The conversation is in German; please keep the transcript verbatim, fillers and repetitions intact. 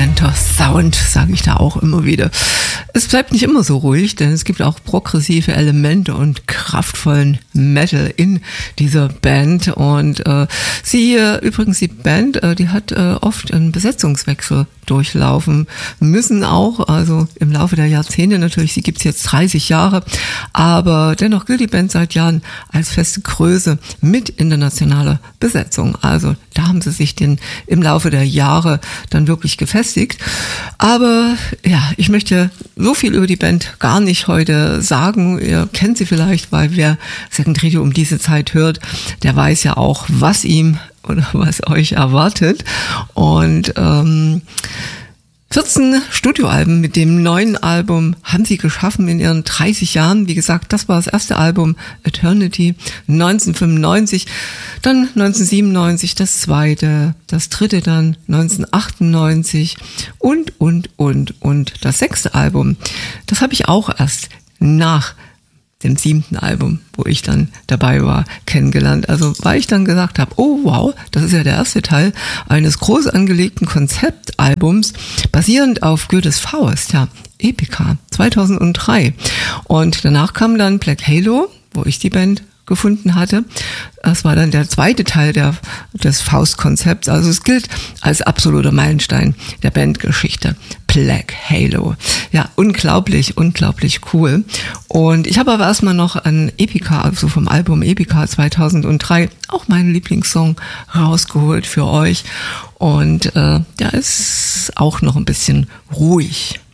Elemento Sound, sage ich da auch immer wieder. Es bleibt nicht immer so ruhig, denn es gibt auch progressive Elemente und kraftvollen Metal in dieser Band. Und äh, sie, äh, übrigens die Band, äh, die hat äh, oft einen Besetzungswechsel durchlaufen müssen auch, also im Laufe der Jahrzehnte natürlich, sie gibt's jetzt dreißig Jahre, aber dennoch gilt die Band seit Jahren als feste Größe mit internationaler Besetzung. Also da haben sie sich den, im Laufe der Jahre dann wirklich gefestigt. Aber ja, ich möchte so viel über die Band gar nicht heute sagen. Ihr kennt sie vielleicht, weil wer Second Radio um diese Zeit hört, der weiß ja auch, was ihm oder was euch erwartet. Und ähm, vierzehn Studioalben mit dem neuen Album haben sie geschaffen in ihren dreißig Jahren. Wie gesagt, das war das erste Album, Eternity, neunzehnhundertfünfundneunzig, dann neunzehnhundertsiebenundneunzig das zweite, das dritte dann neunzehnhundertachtundneunzig und, und, und, und das sechste Album. Das habe ich auch erst nach dem siebten Album, wo ich dann dabei war, kennengelernt. Also weil ich dann gesagt habe, oh wow, das ist ja der erste Teil eines groß angelegten Konzeptalbums, basierend auf Goethes Faust, ja, Epica, zweitausenddrei. Und danach kam dann Black Halo, wo ich die Band gefunden hatte. Das war dann der zweite Teil der, des Faust-Konzepts. Also es gilt als absoluter Meilenstein der Bandgeschichte. Black Halo. Ja, unglaublich, unglaublich cool. Und ich habe aber erstmal noch an Epica, also vom Album Epica zweitausenddrei, auch meinen Lieblingssong rausgeholt für euch. Und äh, der ist auch noch ein bisschen ruhig.